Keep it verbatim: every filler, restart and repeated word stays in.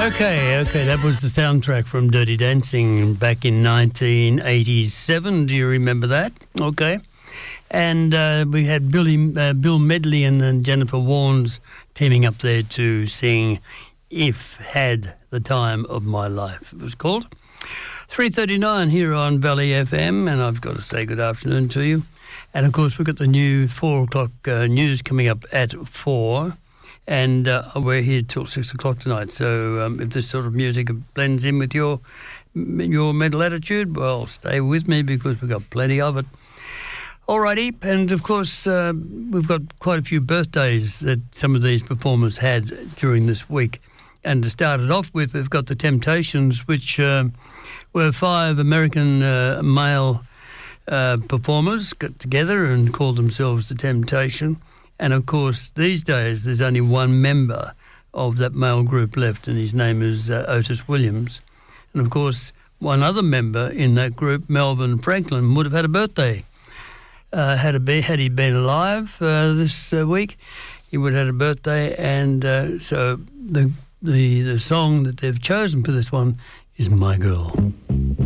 Okay, okay, that was the soundtrack from Dirty Dancing back in nineteen eighty-seven. Do you remember that? Okay. And uh, we had Billy, uh, Bill Medley and, and Jennifer Warnes teaming up there to sing If Had the Time of My Life, it was called. three thirty-nine here on Valley F M, and I've got to say good afternoon to you. And, of course, we've got the new four o'clock uh, news coming up at four. And uh, we're here till six o'clock tonight. So um, if this sort of music blends in with your your mental attitude, well, stay with me because we've got plenty of it. Alrighty, and of course uh, we've got quite a few birthdays that some of these performers had during this week. And to start it off with, we've got the Temptations, which uh, were five American uh, male uh, performers got together and called themselves the Temptation. And, of course, these days there's only one member of that male group left, and his name is uh, Otis Williams. And, of course, one other member in that group, Melvin Franklin, would have had a birthday. Uh, had, a be, had he been alive uh, this uh, week, he would have had a birthday. And uh, so the, the, the song that they've chosen for this one is My Girl.